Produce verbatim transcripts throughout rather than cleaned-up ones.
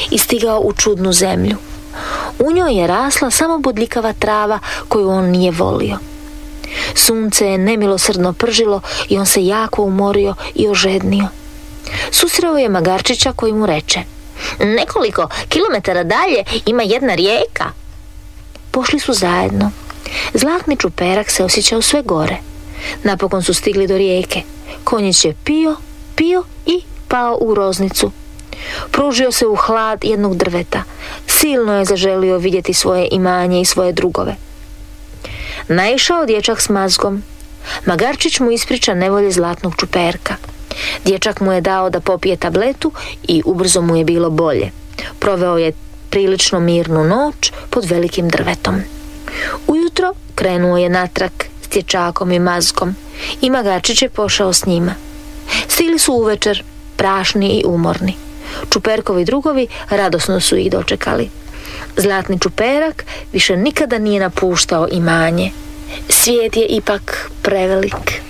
i stigao u čudnu zemlju. U njoj je rasla samo bodljikava trava koju on nije volio. Sunce je nemilosrdno pržilo i on se jako umorio i ožednio. Susreo je magarčića koji mu reče: nekoliko kilometara dalje ima jedna rijeka. Pošli su zajedno. Zlatni čuperak se osjećao sve gore. Napokon su stigli do rijeke. Konjić je pio, pio i pao u groznicu. Pružio se u hlad jednog drveta. Silno je zaželio vidjeti svoje imanje i svoje drugove. Naišao dječak s mazgom. Magarčić mu ispriča nevolje zlatnog čuperka. Dječak mu je dao da popije tabletu i ubrzo mu je bilo bolje. Proveo je prilično mirnu noć pod velikim drvetom. Ujutro krenuo je natrag s dječakom i mazgom i Magarčić je pošao s njima. Stigli su uvečer, prašni i umorni. Čuperkovi drugovi radosno su ih dočekali. Zlatni čuperak više nikada nije napuštao imanje. Svijet je ipak prevelik.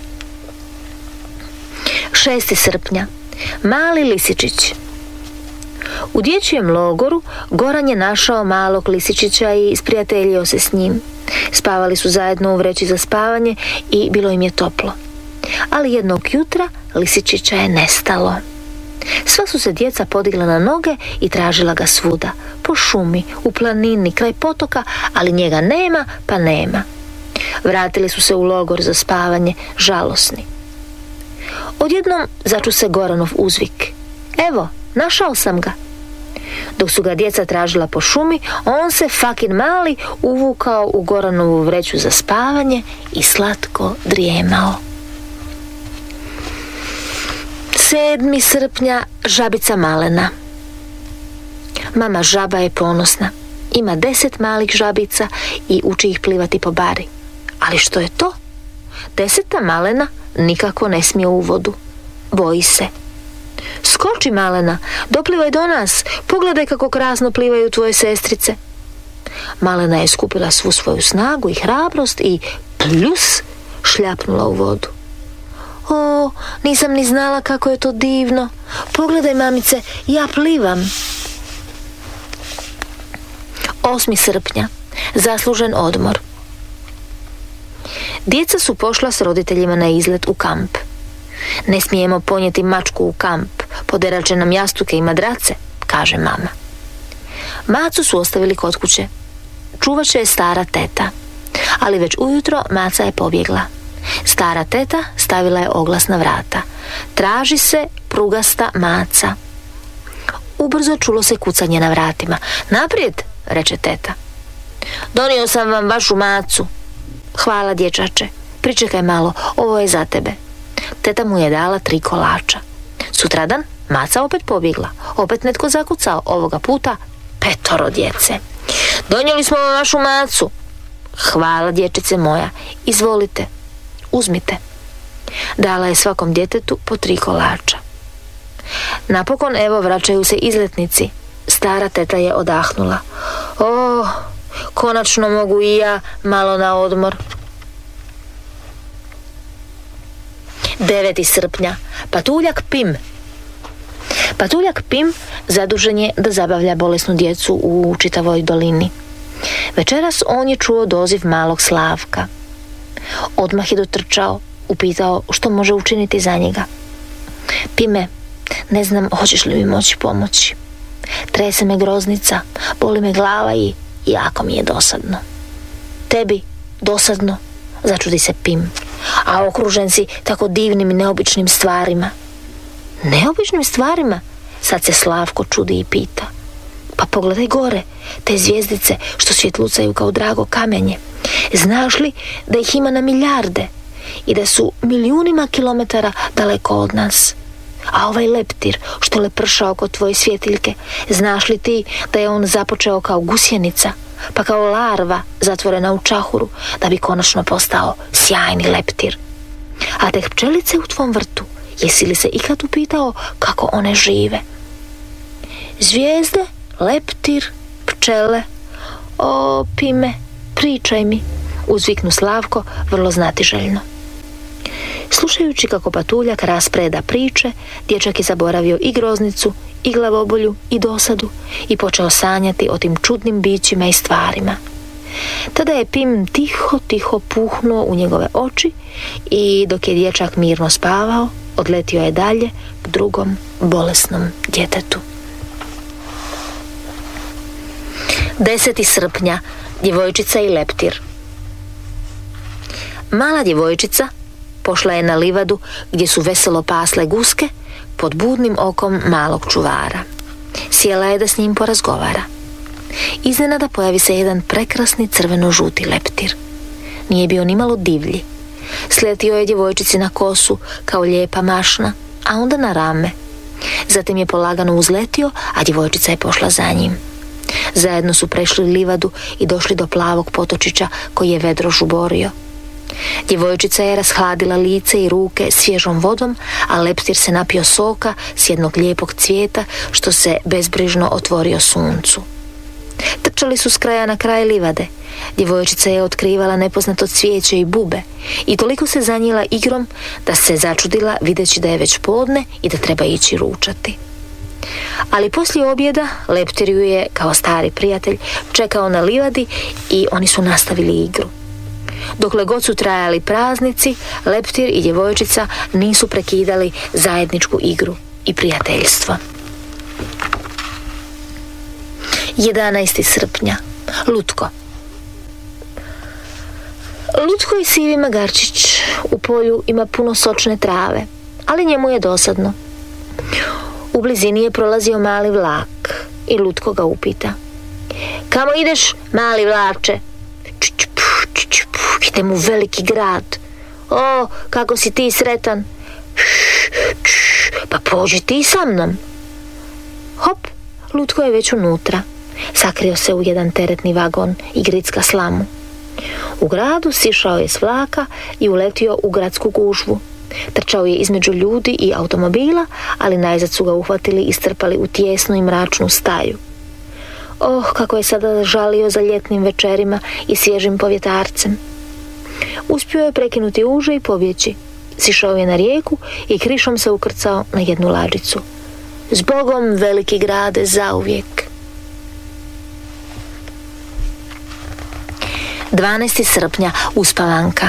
šesti srpnja. Mali lisičić. U dječjem logoru Goran je našao malog lisičića i isprijateljio se s njim. Spavali su zajedno u vreći za spavanje i bilo im je toplo. Ali jednog jutra lisičića je nestalo. Sva su se djeca podigla na noge i tražila ga svuda, po šumi, u planini, kraj potoka, ali njega nema pa nema. Vratili su se u logor za spavanje, žalosni. Odjednom začu se Goranov uzvik: evo, našao sam ga. Dok su ga djeca tražila po šumi, on se, fakin mali, uvukao u Goranovu vreću za spavanje i slatko drijemao. sedmi srpnja. Žabica Malena. Mama žaba je ponosna. Ima deset malih žabica i uči ih plivati po bari. Ali što je to? Deseta Malena nikako ne smije u vodu. Boji se. Skoči, Malena, doplivaj do nas, pogledaj kako krasno plivaju tvoje sestrice. Malena je skupila svu svoju snagu i hrabrost i pljus šljapnula u vodu. O, nisam ni znala kako je to divno. Pogledaj, mamice, ja plivam. osmi srpnja. Zaslužen odmor. Djeca su pošla s roditeljima na izlet u kamp. Ne smijemo ponijeti mačku u kamp, poderat će nam jastuke i madrace, kaže mama. Macu su ostavili kod kuće. Čuvat će je stara teta. Ali već ujutro Maca je pobjegla. Stara teta stavila je oglas na vrata: traži se prugasta Maca. Ubrzo čulo se kucanje na vratima. Naprijed, reče teta. Donio sam vam vašu Macu. Hvala, dječače, pričekaj malo, ovo je za tebe. Teta mu je dala tri kolača. Sutradan Maca opet pobjegla. Opet netko zakucao, ovoga puta petoro djece. Donijeli smo vam vašu Macu. Hvala, dječice moja, izvolite, uzmite. Dala je svakom djetetu po tri kolača. Napokon, evo, vraćaju se izletnici. Stara teta je odahnula. O, konačno mogu i ja malo na odmor. deveti srpnja. Patuljak Pim. Patuljak Pim zadužen je da zabavlja bolesnu djecu u čitavoj dolini. Večeras on je čuo doziv malog Slavka. Odmah je dotrčao, upitao što može učiniti za njega. Pime, ne znam hoćeš li mi moći pomoći. Trese me groznica, boli me glava i jako mi je dosadno. Tebi dosadno, začudi se Pim, a okružen si tako divnim i neobičnim stvarima. Neobičnim stvarima? Sad se Slavko čudi i pita. Pa pogledaj gore, te zvjezdice što svjetlucaju kao drago kamenje. Znaš li da ih ima na milijarde i da su milijunima kilometara daleko od nas? A ovaj leptir što leprša oko tvoje svjetiljke, znaš li ti da je on započeo kao gusjenica, pa kao larva zatvorena u čahuru, da bi konačno postao sjajni leptir? A te pčelice u tvom vrtu, jesi li se ikad upitao kako one žive? Zvijezde, leptir, pčele, o, Pime, pričaj mi, uzviknu Slavko vrlo znatiželjno. Slušajući kako Patuljak raspreda priče, dječak je zaboravio i groznicu i glavobolju i dosadu i počeo sanjati o tim čudnim bićima i stvarima. Tada je Pim tiho, tiho puhnuo u njegove oči i dok je dječak mirno spavao, odletio je dalje k drugom bolesnom djetetu. deseti srpnja. Djevojčica i leptir. Mala djevojčica pošla je na livadu gdje su veselo pasle guske pod budnim okom malog čuvara. Sjela je da s njim porazgovara. Iznenada pojavi se jedan prekrasni crveno-žuti leptir. Nije bio nimalo divlji. Sletio je djevojčici na kosu kao lijepa mašna, a onda na rame. Zatim je polagano uzletio, a djevojčica je pošla za njim. Zajedno su prešli livadu i došli do plavog potočića koji je vedro žuborio. Djevojčica je rashladila lice i ruke svježom vodom, a leptir se napio soka s jednog lijepog cvijeta što se bezbrižno otvorio suncu. Trčali su s kraja na kraj livade. Djevojčica je otkrivala nepoznato cvijeće i bube i toliko se zanijela igrom da se začudila videći da je već podne i da treba ići ručati. Ali poslije objeda leptir ju je, kao stari prijatelj, čekao na livadi i oni su nastavili igru. Dokle god su trajali praznici, leptir i djevojčica nisu prekidali zajedničku igru i prijateljstvo. jedanaesti srpnja. Lutko. Lutko i sivi magarčić u polju ima puno sočne trave, ali njemu je dosadno. U blizini je prolazio mali vlak i Lutko ga upita: "Kamo ideš, mali vlače?" "Idem u veliki grad." "O, kako si ti sretan." "Pa pođi ti sa mnom." Hop, Lutko je već unutra. Sakrio se u jedan teretni vagon i gricka slamu. U gradu sišao je s vlaka i uletio u gradsku gužvu. Trčao je između ljudi i automobila, ali najzad su ga uhvatili i strpali u tijesnu i mračnu staju. Oh, kako je sada žalio za ljetnim večerima i svježim povjetarcem. Uspio je prekinuti uže i pobjeći. Sišao je na rijeku i krišom se ukrcao na jednu lađicu. Zbogom, veliki grade, zauvijek. dvanaesti srpnja. Uspavanka.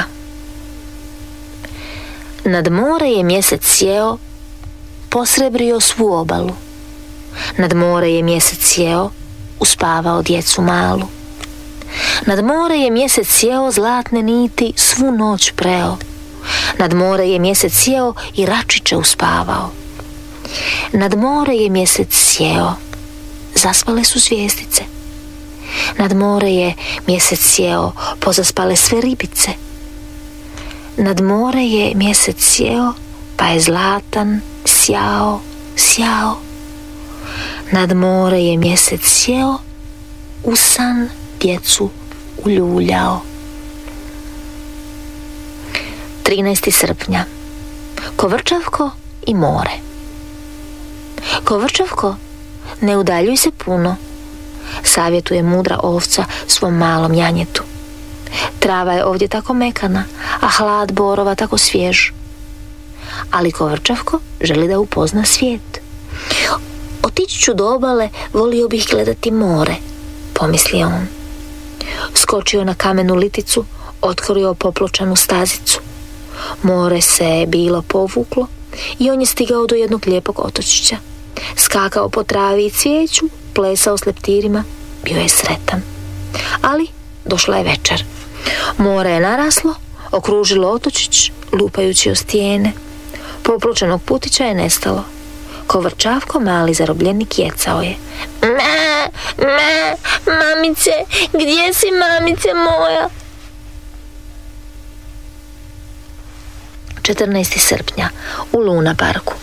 Nad more je mjesec sjeo, posrebrio svu obalu. Nad more je mjesec sjeo, uspavao djecu malu. Nad more je mjesec sjeo, zlatne niti svu noć preo. Nad more je mjesec sjeo i račiće uspavao. Nad more je mjesec sjeo, zaspale su zvijezdice. Nad more je mjesec sjeo, pozaspale sve ribice. Nad more je mjesec sjeo, pa je zlatan sjao, sjao. Nad more je mjesec sjeo, u san djecu uljuljao. trinaesti srpnja. Kovrčavko i more. Kovrčavko, ne udaljuj se puno, savjetuje mudra ovca svom malom janjetu. Trava je ovdje tako mekana, a hlad borova tako svjež. Ali Kovrčavko želi da upozna svijet. Otići ću do obale, volio bih gledati more, pomislio on. Skočio na kamenu liticu, otkrio popločanu stazicu. More se bilo povuklo i on je stigao do jednog lijepog otočića. Skakao po travi i cvijeću, plesao s leptirima, bio je sretan. Ali došla je večer. More je naraslo, okružilo otočić, lupajući o stijene. Popločenog putića je nestalo. Kovrčavko, mali zarobljenik, jecao je. Ma, ma, mamice, gdje si, mamice moja? četrnaesti srpnja. U Luna parku.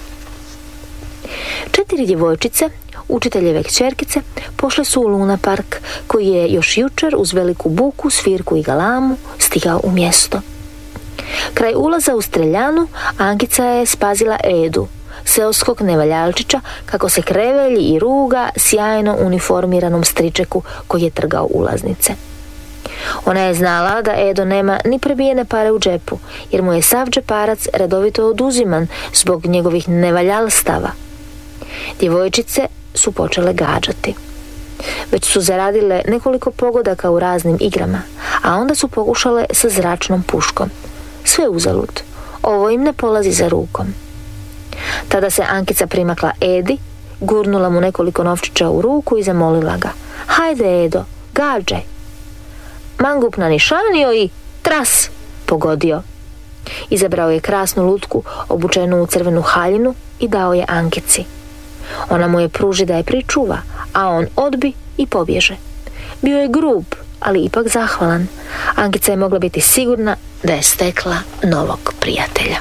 Četiri djevojčice, učiteljeve kćerkice, pošle su u Luna park, koji je još jučer uz veliku buku, svirku i galamu stigao u mjesto. Kraj ulaza u streljanu Ankica je spazila Edu, seoskog nevaljalčića, kako se krevelji i ruga sjajno uniformiranom stričeku koji je trgao ulaznice. Ona je znala da Edo nema ni prebijene pare u džepu, jer mu je sav džeparac redovito oduziman zbog njegovih nevaljalstava. Djevojčice su počele gađati. Već su zaradile nekoliko pogodaka u raznim igrama, a onda su pokušale sa zračnom puškom. Sve uzalud. Ovo im ne polazi za rukom. Tada se Ankica primakla Edi, gurnula mu nekoliko novčića u ruku i zamolila ga: hajde Edo, gađaj. Mangup nanišanio i tras pogodio. Izabrao je krasnu lutku obučenu u crvenu haljinu i dao je Ankici. Ona mu je pruži da je pričuva, a on odbi i pobježe. Bio je grub, ali ipak zahvalan. Ankica je mogla biti sigurna da je stekla novog prijatelja.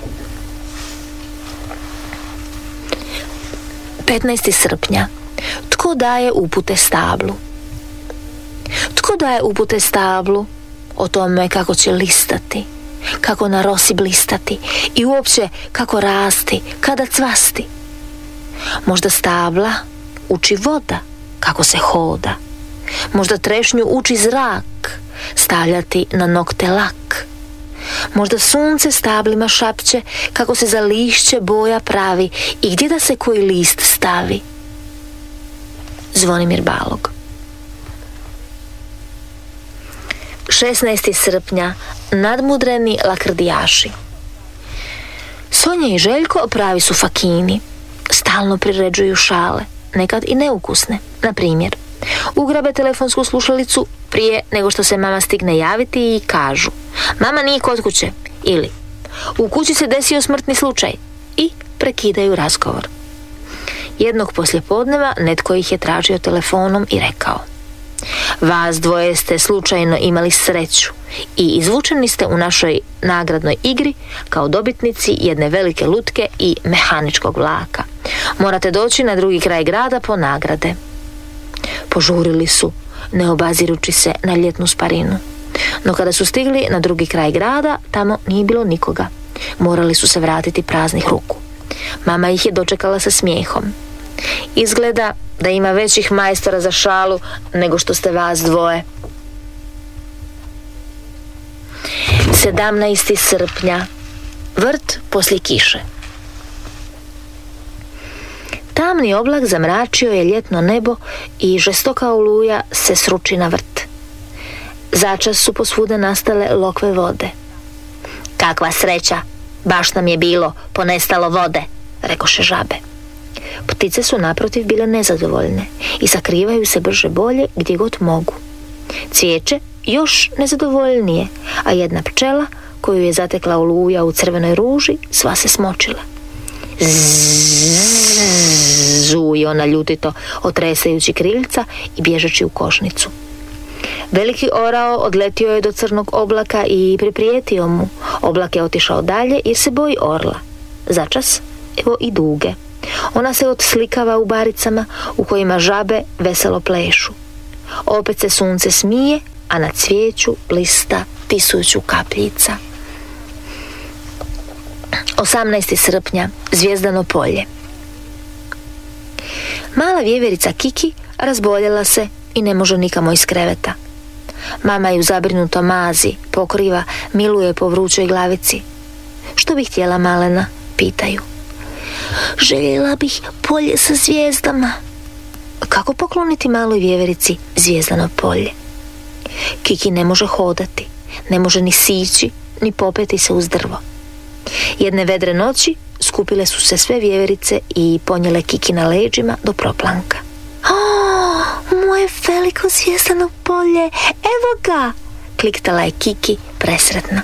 petnaestog srpnja. Tko daje upute stablu? Tko daje upute stablu o tome kako će listati, kako na rosi blistati i uopće kako rasti, kada cvasti? Možda stabla uči voda kako se hoda. Možda trešnju uči zrak, stavljati na nokte lak. Možda sunce stablima šapće kako se za lišće boja pravi i gdje da se koji list stavi. Zvonimir Balog. šesnaestog srpnja. Nadmudreni lakrdijaši. Sonja i Željko pravi su fakini. Stalno priređuju šale, nekad i neukusne. Na primjer, ugrabe telefonsku slušalicu prije nego što se mama stigne javiti i kažu: mama nije kod kuće, ili u kući se desio smrtni slučaj, i prekidaju razgovor. Jednog poslijepodneva netko ih je tražio telefonom i rekao: vas dvoje ste slučajno imali sreću i izvučeni ste u našoj nagradnoj igri kao dobitnici jedne velike lutke i mehaničkog vlaka. Morate doći na drugi kraj grada po nagrade. Požurili su, ne obazirući se na ljetnu sparinu. No kada su stigli na drugi kraj grada, tamo nije bilo nikoga. Morali su se vratiti praznih ruku. Mama ih je dočekala sa smijehom. Izgleda da ima većih majstora za šalu nego što ste vas dvoje. sedamnaestog srpnja. Vrt poslije kiše. Tamni oblak zamračio je ljetno nebo i žestoka oluja se sruči na vrt. Začas su posvuda nastale lokve vode. Kakva sreća, baš nam je bilo ponestalo vode, rekoše žabe. Ptice su naprotiv bile nezadovoljne i sakrivaju se brže bolje gdje god mogu. Cvijeće još nezadovoljnije, a jedna pčela koju je zatekla oluja u crvenoj ruži sva se smočila. Zuje ona ljutito, otresajući kriljica i bježeći u košnicu. Veliki orao odletio je do crnog oblaka i priprijetio mu. Oblak je otišao dalje jer se boji orla. Začas, evo i duge. Ona se odslikava u baricama u kojima žabe veselo plešu. Opet se sunce smije, a na cvijeću blista tisuću kapljica. osamnaestog srpnja. Zvijezdano polje. Mala vjeverica Kiki razboljela se i ne može nikamo iz kreveta. Mama ju zabrinuto mazi, pokriva, miluje po vrućoj glavici. Što bi htjela malena? Pitaju. Željela bih polje sa zvijezdama. Kako pokloniti maloj vjeverici zvijezdano polje? Kiki ne može hodati, ne može ni sići, ni popeti se uz drvo. Jedne vedre noći skupile su se sve vjeverice i ponijele Kiki na leđima do proplanka. O, moje veliko zvijezdano polje, evo ga! Kliktala je Kiki presretna.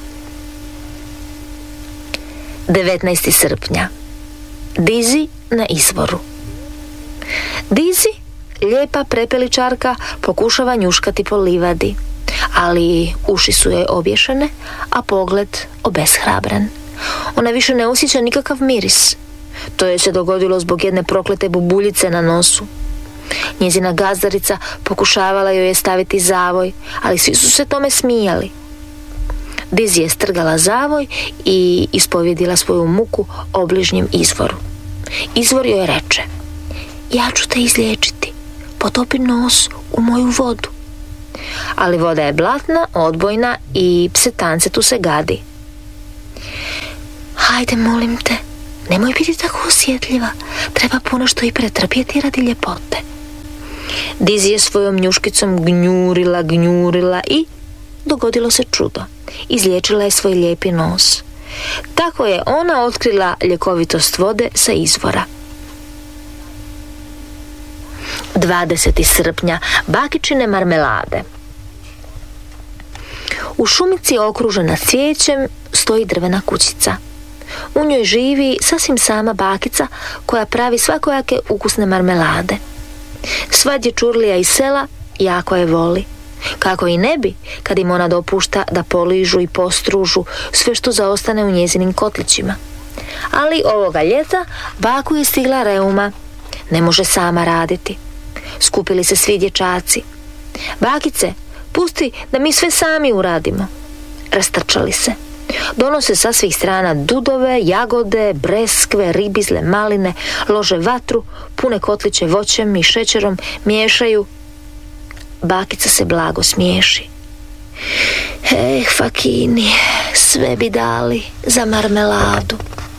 devetnaestog srpnja. Dizi na izvoru. Dizi, lijepa prepeličarka, pokušava njuškati po livadi, ali uši su joj obješene, a pogled obeshrabren. Ona više ne osjeća nikakav miris. To je se dogodilo zbog jedne proklete bubuljice na nosu. Njezina gazdarica pokušavala joj je staviti zavoj, ali svi su se tome smijali. Dizi je strgala zavoj i ispovjedila svoju muku obližnjem izvoru. Izvor joj reče: ja ću te izliječiti, potopi nos u moju vodu. Ali voda je blatna, odbojna i psetance tu se gadi. Hajde, molim te, Nemoj biti tako osjetljiva, treba ponešto i pretrpjeti radi ljepote. Dizi je svojom njuškicom gnjurila, gnjurila i dogodilo se čudo. Izliječila je svoj lijepi nos. Tako je ona otkrila ljekovitost vode sa izvora. dvadesetog srpnja, bakičine marmelade. U šumici okružena cvijećem stoji drvena kućica. U njoj živi sasvim sama bakica koja pravi svakojake ukusne marmelade. Sva dječurlija iz sela jako je voli. Kako i ne bi, kad im ona dopušta da poližu i postružu sve što zaostane u njezinim kotlićima. Ali ovoga ljeta baku je stigla reuma. Ne može sama raditi. Skupili se svi dječaci. Bakice, pusti da mi sve sami uradimo. Rastrčali se. Donose sa svih strana dudove, jagode, breskve, ribizle, maline, lože vatru, pune kotliće voćem i šećerom, miješaju. Bakica se blago smiješi. Eh, fakini, sve bi dali za marmeladu.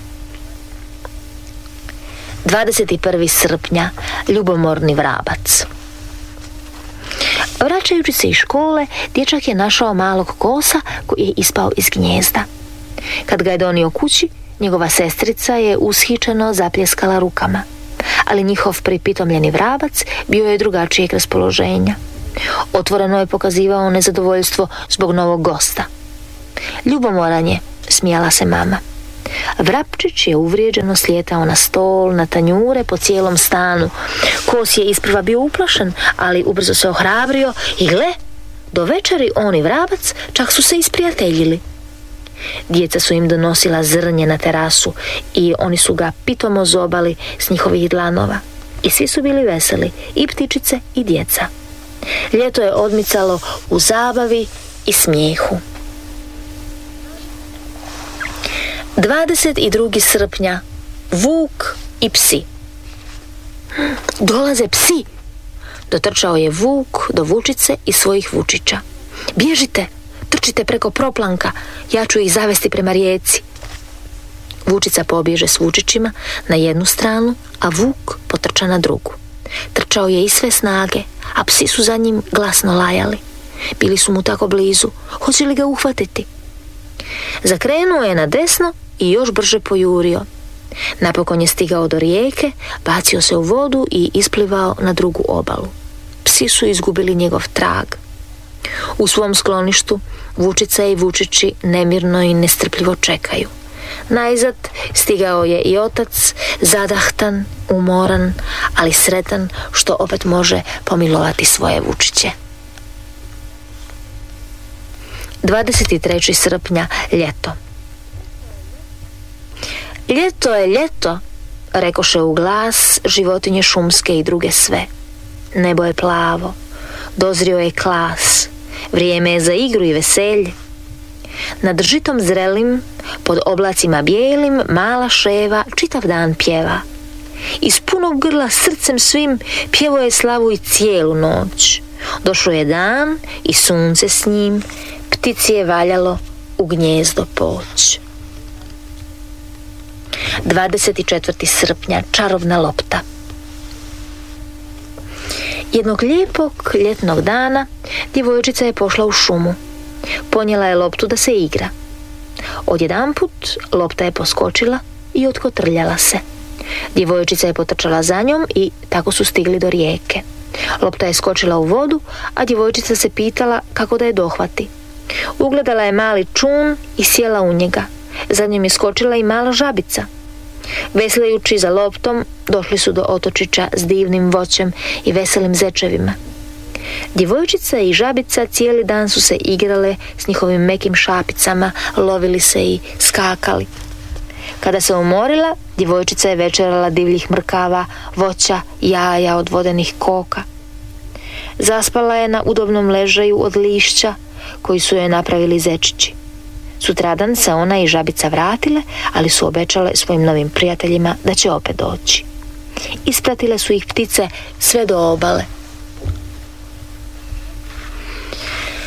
dvadeset prvog srpnja, ljubomorni vrabac. Vraćajući se iz škole, dječak je našao malog kosa koji je ispao iz gnijezda. Kad ga je donio kući, njegova sestrica je ushičeno zapljeskala rukama. Ali njihov pripitomljeni vrabac bio je drugačijeg raspoloženja. Otvoreno je pokazivao nezadovoljstvo zbog novog gosta. Ljubomoran je, smijala se mama. Vrapčić je uvrijeđeno slijetao na stol, na tanjure po cijelom stanu. Kos je isprva bio uplašen, ali ubrzo se ohrabrio i gle, do večeri on i vrabac čak su se isprijateljili. Djeca su im donosila zrnje na terasu i oni su ga pitomo zobali s njihovih dlanova. I svi su bili veseli, i ptičice i djeca. Ljeto je odmicalo u zabavi i smijehu. dvadeset drugog srpnja, vuk i psi. Dolaze psi! Dotrčao je vuk do vučice i svojih vučića. Bježite, trčite preko proplanka, ja ću ih zavesti prema rijeci. Vučica pobježe s vučićima na jednu stranu, a vuk potrča na drugu. Trčao je iz sve snage, a psi su za njim glasno lajali. Bili su mu tako blizu, hoće li ga uhvatiti? Zakrenuo je na desno i još brže pojurio. Napokon je stigao do rijeke, bacio se u vodu i isplivao na drugu obalu. Psi su izgubili njegov trag. U svom skloništu vučica i vučići nemirno i nestrpljivo čekaju. Najzad stigao je i otac, zadahtan, umoran, ali sretan što opet može pomilovati svoje vučiće. dvadeset trećeg srpnja, ljeto. Ljeto je ljeto, rekoše u glas životinje šumske i druge sve. Nebo je plavo, dozrio je klas, vrijeme je za igru i veselje. Nad žitom zrelim, pod oblacima bijelim, mala ševa čitav dan pjeva. Iz punog grla srcem svim pjevo je slavu i cijelu noć. Došao je dan i sunce s njim, ptici je valjalo u gnjezdo poć. dvadeset četvrtog srpnja, čarobna lopta. Jednog lijepog ljetnog dana djevojčica je pošla u šumu. Ponijela je loptu da se igra. Odjedanput lopta je poskočila i otkotrljala se. Djevojčica je potrčala za njom i tako su stigli do rijeke. Lopta je skočila u vodu, a djevojčica se pitala kako da je dohvati. Ugledala je mali čun i sjela u njega. Za njom je skočila i mala žabica. Veslajući za loptom, došli su do otočića s divnim voćem i veselim zečevima. Djevojčica i žabica cijeli dan su se igrale s njihovim mekim šapicama, lovili se i skakali. Kada se umorila, djevojčica je večerala divljih mrkava, voća, jaja od vodenih koka. Zaspala je na udobnom ležaju od lišća koji su joj napravili zečići. Sutradan se ona i žabica vratile, ali su obećale svojim novim prijateljima da će opet doći. Ispratile su ih ptice sve do obale.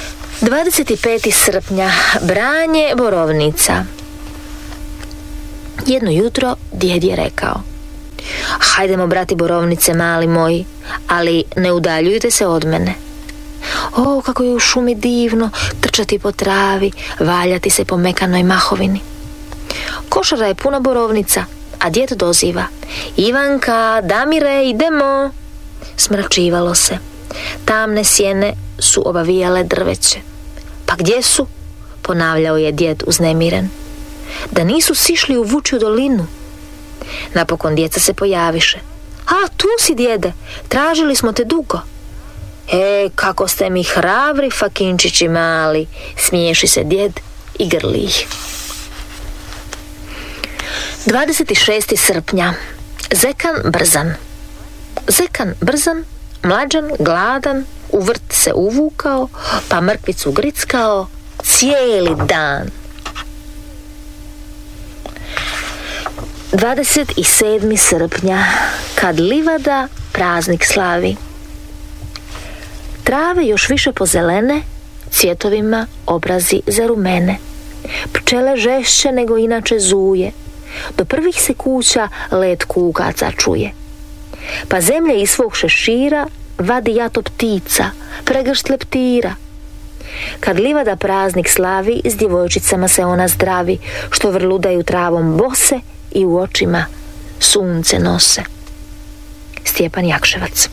dvadeset petog srpnja, branje borovnica. Jedno jutro djed je rekao: hajdemo brati borovnice, mali moji, ali ne udaljujte se od mene. O, kako je u šumi divno trčati po travi, valjati se po mekanoj mahovini. Košara je puna borovnica, a djed doziva: Ivanka, Damire, idemo. Smračivalo se. Tamne sjene su obavijale drveće. Pa gdje su? Ponavljao je djed uznemiren. Da nisu sišli u vučju dolinu. Napokon djeca se pojaviše. A, tu si, djede, tražili smo te dugo. E, kako ste mi hrabri, fakinčići mali, smiješi se djed i grli ih. dvadeset šestog srpnja. Zekan Brzan. Zekan Brzan, mlađan, gladan, u vrt se uvukao, pa mrkvicu grickao cijeli dan. dvadeset sedmog srpnja. Kad livada praznik slavi. Trave još više pozelene, cvjetovima obrazi zarumene. Pčele žešće nego inače zuje. Do prvih se kuća let kukaca čuje. Pa zemlja iz svog šešira vadi jato ptica, pregršt leptira. Kad livada praznik slavi, s djevojčicama se ona zdravi, što vrludaju travom bose i u očima sunce nose. Stjepan Jakševac.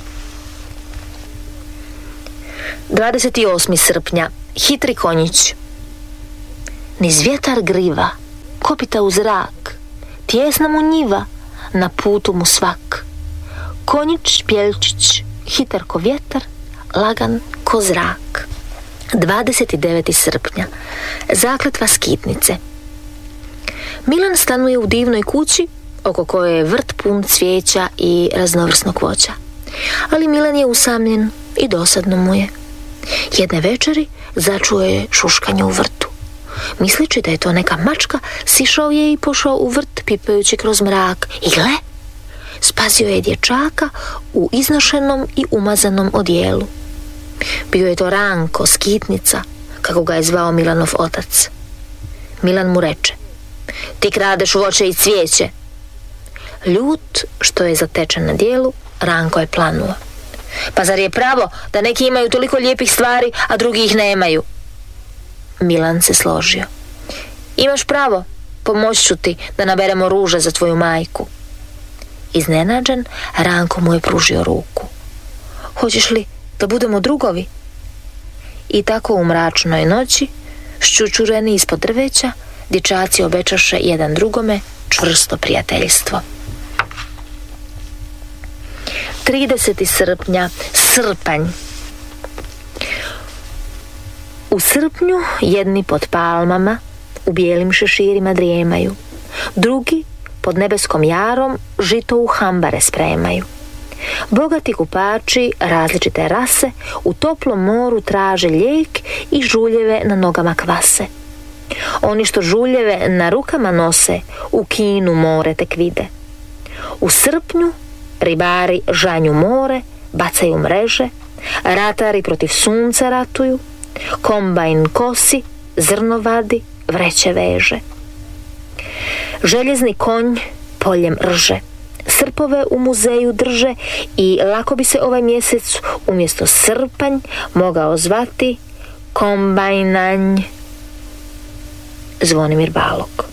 dvadeset osmog srpnja. Hitri konjić. Niz vjetar griva, kopita u zrak, tjesna mu njiva, na putu mu svak. Konjić pjeljčić, hitar ko vjetar, lagan ko zrak. dvadeset devetog srpnja. Zakletva skitnice. Milan stanuje u divnoj kući oko koje je vrt pun cvijeća i raznovrsnog voća. Ali Milan je usamljen i dosadno mu je. Jedne večeri začuo je šuškanje u vrtu. Misleći da je to neka mačka, sišao je i pošao u vrt pipajući kroz mrak. I gle, spasio je dječaka u iznošenom i umazanom odijelu. Bio je to Ranko, skitnica, kako ga je zvao Milanov otac. Milan mu reče: ti kradeš voće i cvijeće. Ljut što je zatečen na dijelu, Ranko je planuo: pa zar je pravo da neki imaju toliko lijepih stvari, a drugi ih nemaju? Milan se složio: imaš pravo, pomoći ću ti da naberemo ruže za tvoju majku. Iznenađen, Ranko mu je pružio ruku. Hoćeš li da budemo drugovi? I tako u mračnoj noći, ščučureni ispod drveća, dječaci obećaše jedan drugome čvrsto prijateljstvo. tridesetog srpnja. Srpanj. U srpnju jedni pod palmama u bijelim šeširima drijemaju, drugi pod nebeskom jarom žito u hambare spremaju. Bogati kupači različite rase u toplom moru traže lijek i žuljeve na nogama kvase. Oni što žuljeve na rukama nose, u Kinu more tek vide. U srpnju ribari žanju more, bacaju mreže, ratari protiv sunca ratuju, kombajn kosi, zrno vadi, vreće veže. Željezni konj poljem rže, srpove u muzeju drže i lako bi se ovaj mjesec umjesto srpanj mogao zvati kombajnanj. Zvonimir Balog.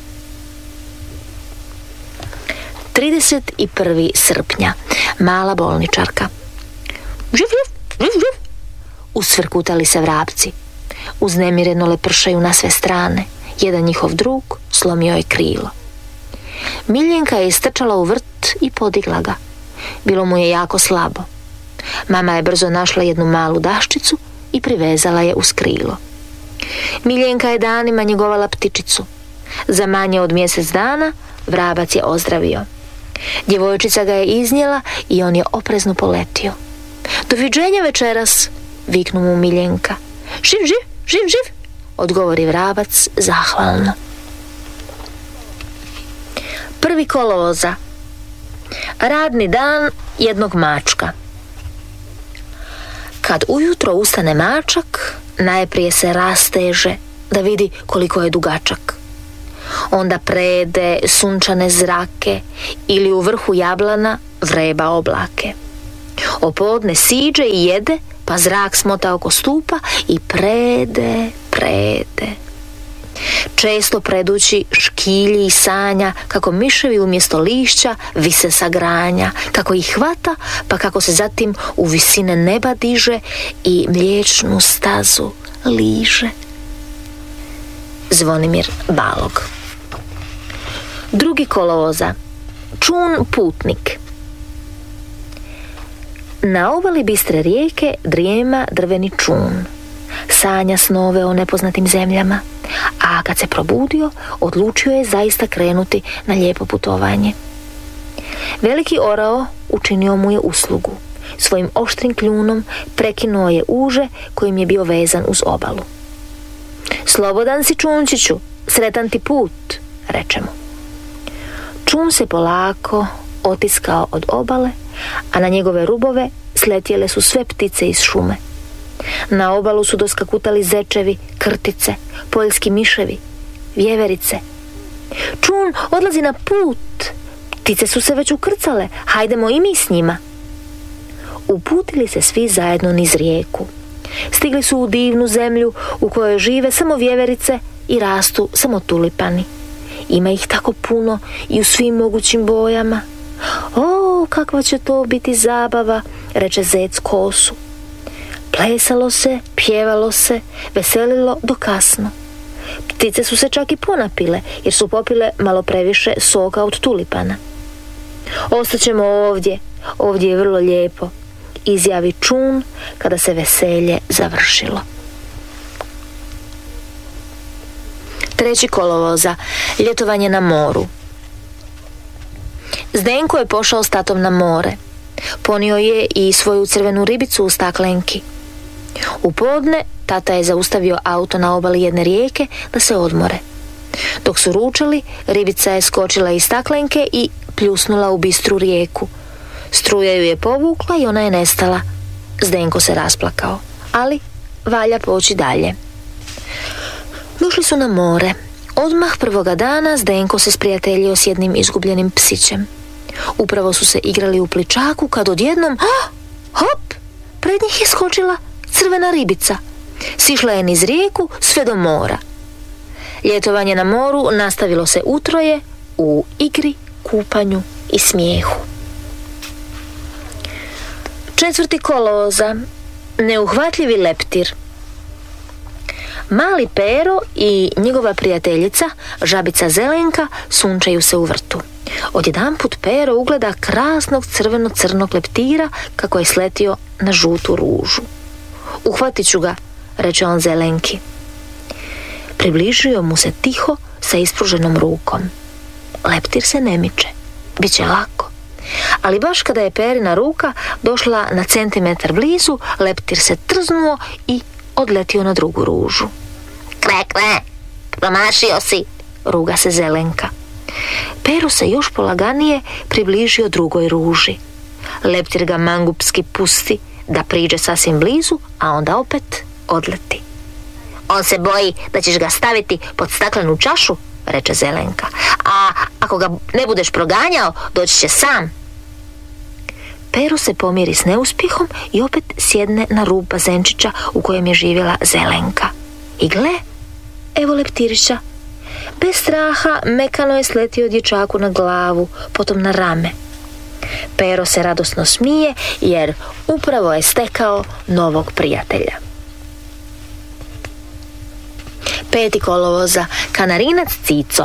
trideset prvog srpnja. Mala bolničarka. Živ, živ, živ, živ. Usvrkutali se vrapci. Uznemireno lepršaju na sve strane. Jedan njihov drug slomio je krilo. Miljenka je istrčala u vrt i podigla ga. Bilo mu je jako slabo. Mama je brzo našla jednu malu daščicu i privezala je uz krilo. Miljenka je danima njegovala ptičicu. Za manje od mjesec dana vrabac je ozdravio. Djevojčica ga je iznijela i on je oprezno poletio. Doviđenja večeras, viknu mu Miljenka. Živ, živ, živ, živ, odgovori vrabac zahvalno. Prvi kolovoza. Radni dan jednog mačka. Kad ujutro ustane mačak, najprije se rasteže da vidi koliko je dugačak. Onda prede sunčane zrake ili u vrhu jablana vreba oblake. Opodne siđe i jede, pa zrak smota oko stupa i prede, prede. Često predući škilji i sanja kako miševi umjesto lišća vise sa granja, kako ih hvata, pa kako se zatim u visine neba diže i mliječnu stazu liže. Zvonimir Balog. Drugi kolovoza. Čun putnik. Na obali bistre rijeke drijema drveni čun. Sanja snove o nepoznatim zemljama, a kad se probudio, odlučio je zaista krenuti na lijepo putovanje. Veliki orao učinio mu je uslugu. Svojim oštrim kljunom prekinuo je uže kojim je bio vezan uz obalu. Slobodan si, čunčiću, sretan ti put, reče mu. Čun se polako otiskao od obale, a na njegove rubove sletjele su sve ptice iz šume. Na obalu su doskakutali zečevi, krtice, poljski miševi, vjeverice. Čun odlazi na put, ptice su se već ukrcale, hajdemo i mi s njima. Uputili se svi zajedno niz rijeku. Stigli su u divnu zemlju u kojoj žive samo vjeverice i rastu samo tulipani. Ima ih tako puno i u svim mogućim bojama. O, kakva će to biti zabava, reče zec kosu. Plesalo se, pjevalo se, veselilo do kasno. Ptice su se čak i ponapile, jer su popile malo previše soka od tulipana. Ostaćemo ovdje, ovdje je vrlo lijepo, izjavi čun kada se veselje završilo. Treći kolovoza. Ljetovanje na moru. Zdenko je pošao s tatom na more. Ponio je i svoju crvenu ribicu u staklenki. U podne tata je zaustavio auto na obali jedne rijeke da se odmore. Dok su ručali, ribica je skočila iz staklenke i pljusnula u bistru rijeku. Struja ju je povukla i ona je nestala. Zdenko se rasplakao, ali valja poći dalje. Došli su na more. Odmah prvoga dana Zdenko se sprijateljio s jednim izgubljenim psićem. Upravo su se igrali u pličaku kad odjednom, oh, hop, pred njih je skočila crvena ribica. Sišla je niz rijeku sve do mora. Ljetovanje na moru nastavilo se utroje u igri, kupanju i smijehu. Četvrti kolovoza. Neuhvatljivi leptir. Mali Pero i njegova prijateljica, žabica Zelenka, sunčaju se u vrtu. Odjedanput Pero ugleda krasnog crveno-crnog leptira kako je sletio na žutu ružu. Uhvatit ću ga, reče on Zelenki. Približio mu se tiho sa ispruženom rukom. Leptir se ne miče, bit će lako. Ali baš kada je Perina ruka došla na centimetar blizu, leptir se trznuo i odletio na drugu ružu. Kve, kve, promašio si, ruga se Zelenka. Pero se još polaganije približio drugoj ruži. Leptir ga mangupski pusti da priđe sasvim blizu, a onda opet odleti. On se boji da ćeš ga staviti pod staklenu čašu, reče Zelenka. A ako ga ne budeš proganjao, doći će sam. Pero se pomiri s neuspjehom i opet sjedne na rub bazenčića u kojem je živjela Zelenka. I gle, evo leptirića. Bez straha mekano je sletio dječaku na glavu, potom na rame. Pero se radosno smije jer upravo je stekao novog prijatelja. Peti kolovoza. Kanarinac Cico.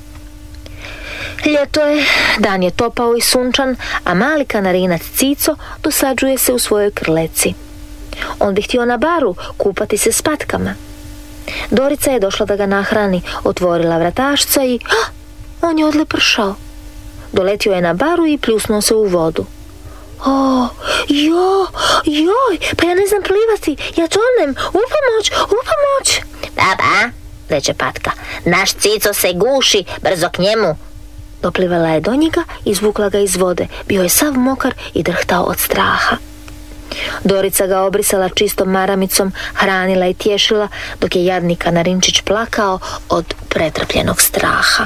Ljeto je, dan je topao i sunčan, a mali kanarinac Cico dosađuje se u svojoj krleci. On bi htio na baru kupati se s patkama. Dorica je došla da ga nahrani, otvorila vratašca i ah, on je odlepršao. Doletio je na baru i pljusnuo se u vodu. O, jo, joj, pa ja ne znam plivati, ja tonem, upomoć, upomoć. Baba, reče patka, naš Cico se guši, brzo k njemu. Doplivala je do njega i izvukla ga iz vode. Bio je sav mokar i drhtao od straha. Dorica ga obrisala čistom maramicom, hranila i tješila, dok je jadni kanarinčić plakao od pretrpljenog straha.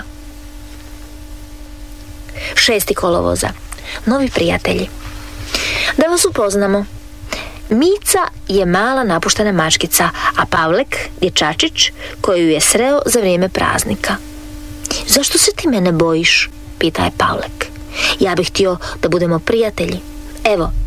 Šesti kolovoza. Novi prijatelji. Da vas upoznamo. Mica je mala napuštena mačkica, a Pavlek je čačić koju je sreo za vrijeme praznika. Zašto se ti mene bojiš? Pita je Pavlek. Ja bih htio da budemo prijatelji. Evo,